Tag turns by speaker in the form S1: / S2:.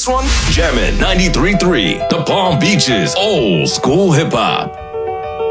S1: this one? Jammin' 93.3, the Palm Beaches old school hip hop.